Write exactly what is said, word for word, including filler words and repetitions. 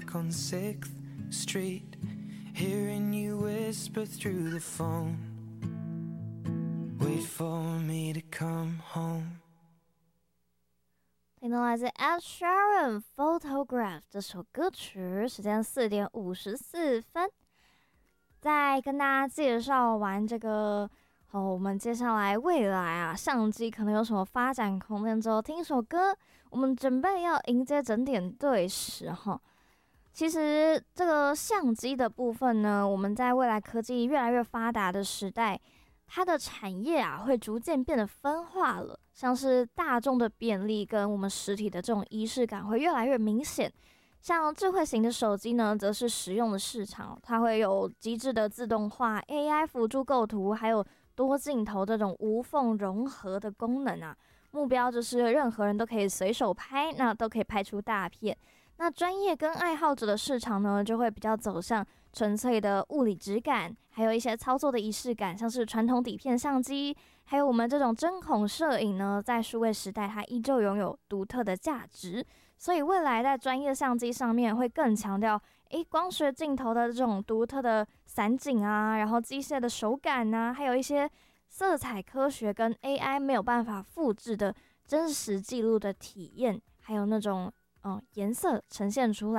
back on sixth Street, hearing you whisper through the phone, wait for me to come home。 听到来自 Ed Sheeran Photograph 这首歌曲，时间四点五十四分。在跟大家介绍完这个哦，我们接下来未来啊，相机可能有什么发展空间之后，听一首歌，我们准备要迎接整点对时哈。其实这个相机的部分呢，我们在未来科技越来越发达的时代，它的产业啊会逐渐变得分化了，像是大众的便利跟我们实体的这种仪式感会越来越明显。像智慧型的手机呢，则是实用的市场，它会有极致的自动化、A I 辅助构图，还有多镜头这种无缝融合的功能啊。目标就是任何人都可以随手拍，那都可以拍出大片。那专业跟爱好者的市场呢，就会比较走向纯粹的物理质感，还有一些操作的仪式感，像是传统底片相机，还有我们这种针孔摄影呢，在数位时代它依旧拥有独特的价值。所以未来在专业相机上面会更强调，诶，光学镜头的这种独特的散景啊，然后机械的手感啊，还有一些色彩科学跟 A I 没有办法复制的真实记录的体验，还有那种嗯颜色呈现出来